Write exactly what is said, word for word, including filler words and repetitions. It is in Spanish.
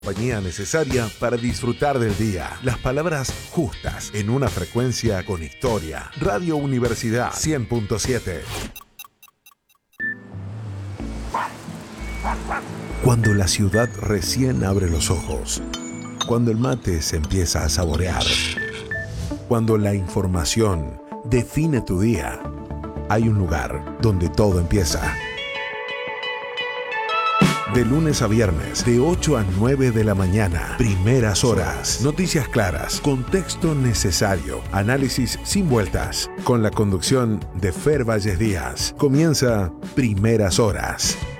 Compañía necesaria para disfrutar del día. Las palabras justas en una frecuencia con historia. Radio Universidad cien punto siete. Cuando la ciudad recién abre los ojos. Cuando el mate se empieza a saborear. Cuando la información define tu día. Hay un lugar donde todo empieza. De lunes a viernes, de ocho a nueve de la mañana. Primeras horas. Noticias claras, contexto necesario, análisis sin vueltas. Con la conducción de Fer Valles Díaz. Comienza Primeras Horas.